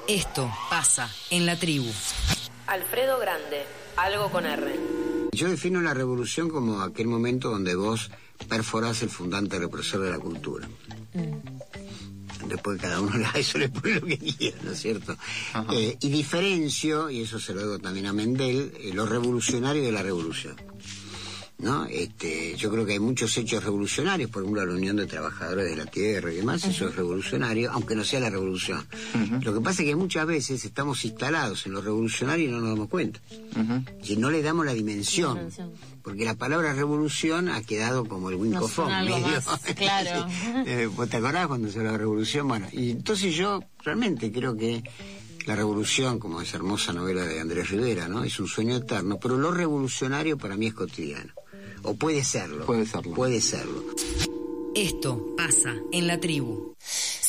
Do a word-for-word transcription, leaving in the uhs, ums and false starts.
Esto pasa en la tribu. Alfredo Grande, algo con R. Yo defino la revolución como aquel momento donde vos perforás el fundante represor de la cultura. Mm. Después cada uno a eso le pone lo que quiera, ¿no es cierto? Eh, y diferencio, y eso se lo digo también a Mendel, eh, lo revolucionario de la revolución, ¿no? Este, yo creo que hay muchos hechos revolucionarios, por ejemplo la Unión de Trabajadores de la Tierra y demás, uh-huh. Eso es revolucionario, aunque no sea la revolución. Uh-huh. Lo que pasa es que muchas veces estamos instalados en lo revolucionario y no nos damos cuenta. Uh-huh. Y no le damos la dimensión, la dimensión, porque la palabra revolución ha quedado como el wincofón, no medio. Más, claro. eh, ¿Vos te acordás cuando se hablaba de revolución? Bueno, y entonces yo realmente creo que la revolución, como esa hermosa novela de Andrés Rivera, ¿no? Es un sueño eterno, pero lo revolucionario para mí es cotidiano. O puede serlo. Puede serlo. Puede serlo. Esto pasa en la tribu.